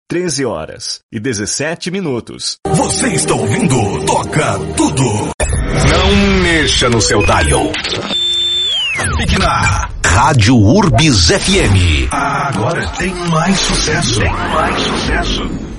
13h17. Você está ouvindo Toca Tudo. Não mexa no seu dial. Fique na Rádio Urbis FM. Agora tem mais sucesso.